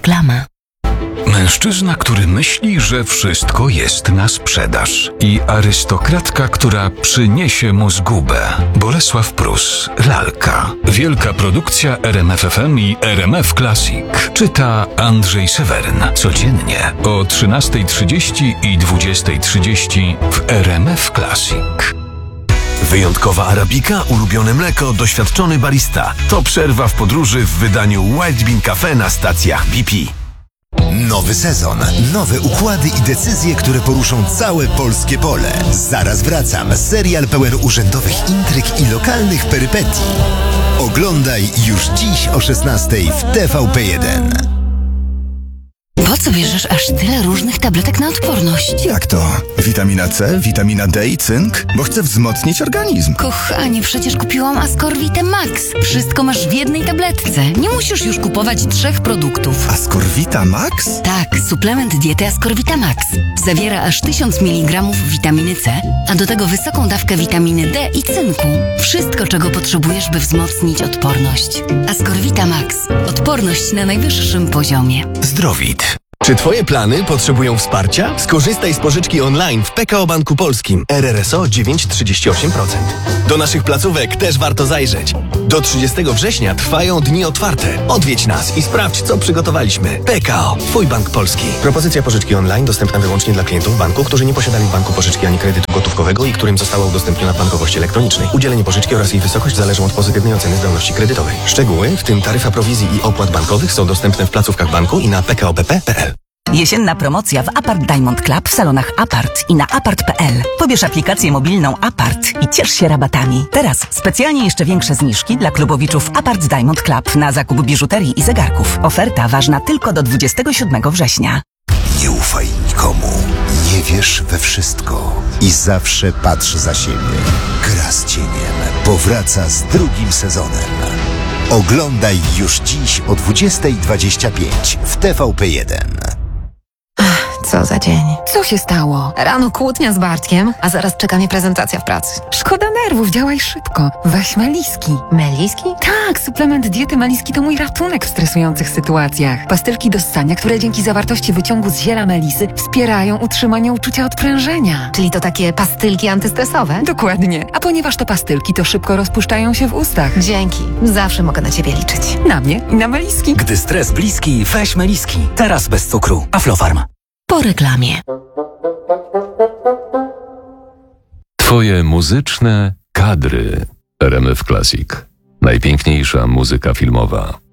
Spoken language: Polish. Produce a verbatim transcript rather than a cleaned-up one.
Reklama. Mężczyzna, który myśli, że wszystko jest na sprzedaż, i arystokratka, która przyniesie mu zgubę. Bolesław Prus, Lalka. Wielka produkcja R M F F M i R M F Classic. Czyta Andrzej Seweryn. Codziennie o trzynastej trzydzieści i dwudziestej trzydzieści w R M F Classic. Wyjątkowa arabika, ulubione mleko, doświadczony barista. To przerwa w podróży w wydaniu Wild Bean Cafe na stacjach B P. Nowy sezon, nowe układy i decyzje, które poruszą całe polskie pole. Zaraz wracam. Serial pełen urzędowych intryg i lokalnych perypetii. Oglądaj już dziś o szesnastej w T V P jeden. Po co bierzesz aż tyle różnych tabletek na odporność? Jak to? Witamina C, witamina D i cynk? Bo chcę wzmocnić organizm. Kochanie, przecież kupiłam Ascorvitę Max. Wszystko masz w jednej tabletce. Nie musisz już kupować trzech produktów. Ascorvita Max? Tak, suplement diety Ascorvita Max. Zawiera aż tysiąc miligramów witaminy C, a do tego wysoką dawkę witaminy D i cynku. Wszystko, czego potrzebujesz, by wzmocnić odporność. Ascorvita Max. Odporność na najwyższym poziomie. Zdrowit. Czy Twoje plany potrzebują wsparcia? Skorzystaj z pożyczki online w P K O Banku Polskim. R R S O dziewięć przecinek trzydzieści osiem procent. Do naszych placówek też warto zajrzeć. Do trzydziestego września trwają dni otwarte. Odwiedź nas i sprawdź, co przygotowaliśmy. P K O. Twój bank polski. Propozycja pożyczki online dostępna wyłącznie dla klientów banku, którzy nie posiadali w banku pożyczki ani kredytu gotówkowego i którym została udostępniona w bankowości elektronicznej. Udzielenie pożyczki oraz jej wysokość zależą od pozytywnej oceny zdolności kredytowej. Szczegóły, w tym taryfa prowizji i opłat bankowych, są dostępne w placówkach banku i na p k o b p kropka p l. Jesienna promocja w Apart Diamond Club w salonach Apart i na apart kropka p l. Pobierz aplikację mobilną Apart i ciesz się rabatami. Teraz specjalnie jeszcze większe zniżki dla klubowiczów Apart Diamond Club na zakup biżuterii i zegarków. Oferta ważna tylko do dwudziestego siódmego września. Nie ufaj nikomu. Nie wierz we wszystko. I zawsze patrz za siebie. Gra z cieniem powraca z drugim sezonem. Oglądaj już dziś o dwudziestej dwadzieścia pięć w T V P jeden. Co za dzień. Co się stało? Rano kłótnia z Bartkiem, a zaraz czeka mnie prezentacja w pracy. Szkoda nerwów, działaj szybko. Weź Meliski. Meliski? Tak, suplement diety Meliski to mój ratunek w stresujących sytuacjach. Pastylki do ssania, które dzięki zawartości wyciągu z ziela melisy wspierają utrzymanie uczucia odprężenia. Czyli to takie pastylki antystresowe? Dokładnie. A ponieważ to pastylki, to szybko rozpuszczają się w ustach. Dzięki. Zawsze mogę na Ciebie liczyć. Na mnie i na Meliski. Gdy stres bliski, weź Meliski. Teraz bez cukru. Aflofarm. Po reklamie. Twoje muzyczne kadry. R M F Classic. Najpiękniejsza muzyka filmowa.